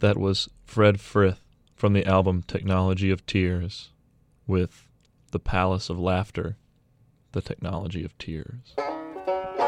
That was Fred Frith from the album Technology of Tears with The Palace of Laughter, The Technology of Tears.